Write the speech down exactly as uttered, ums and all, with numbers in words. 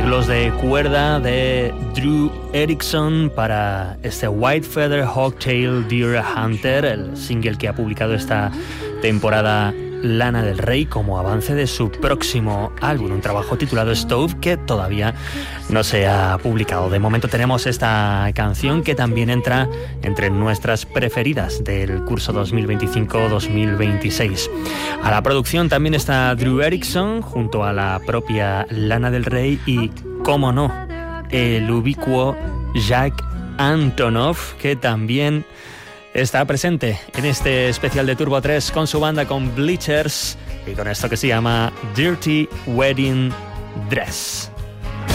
arreglos de cuerda de Drew Erickson para este White Feather Hogtail Deer Hunter, el single que ha publicado esta temporada Lana del Rey como avance de su próximo álbum, un trabajo titulado Stove que todavía no se ha publicado. De momento tenemos esta canción que también entra entre nuestras preferidas del curso dos mil veinticinco dos mil veintiséis. A la producción también está Drew Erickson junto a la propia Lana del Rey y, cómo no, el ubicuo Jack Antonoff, que también está presente en este especial de Turbo tres con su banda, con Bleachers, y con esto que se llama Dirty Wedding Dress.